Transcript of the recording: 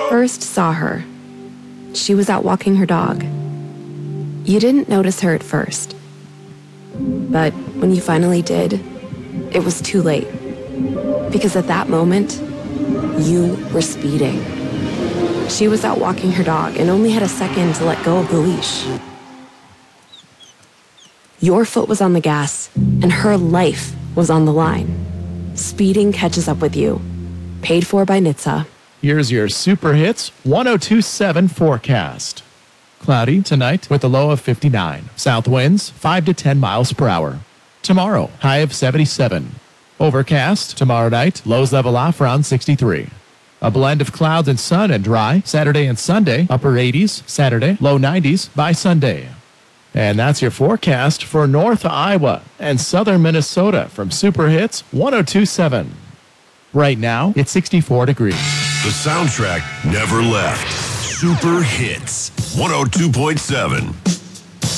first saw her, she was out walking her dog. You didn't notice her at first. But when you finally did, it was too late. Because at that moment, you were speeding. She was out walking her dog and only had a second to let go of the leash. Your foot was on the gas, and her life was on the line. Speeding catches up with you. Paid for by NHTSA. Here's your Super Hits 1027 forecast. Cloudy tonight with a low of 59. South winds 5 to 10 miles per hour. Tomorrow, high of 77. Overcast tomorrow night, lows level off around 63. A blend of clouds and sun and dry Saturday and Sunday, upper 80s Saturday, low 90s by Sunday. And that's your forecast for North Iowa and Southern Minnesota from Super Hits 1027. Right now, it's 64 degrees. The soundtrack never left. Super Hits 102.7.